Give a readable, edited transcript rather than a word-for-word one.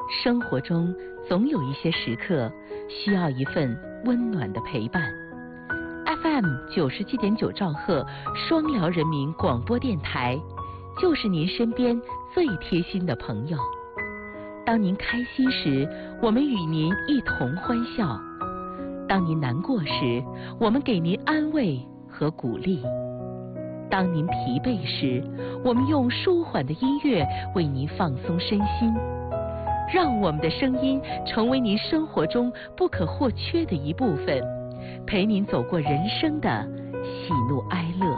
生活中总有一些时刻需要一份温暖的陪伴。FM 97.9兆赫双辽人民广播电台，就是您身边最贴心的朋友。当您开心时，我们与您一同欢笑；当您难过时，我们给您安慰和鼓励；当您疲惫时，我们用舒缓的音乐为您放松身心。让我们的声音成为您生活中不可或缺的一部分，陪您走过人生的喜怒哀乐。